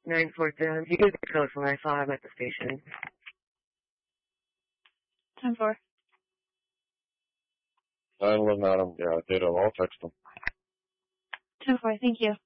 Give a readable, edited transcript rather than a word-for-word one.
9-4. You gave the code when I saw him at the station. 10-4. 911 Adam. Yeah, data. I'll text him. 10-4, thank you.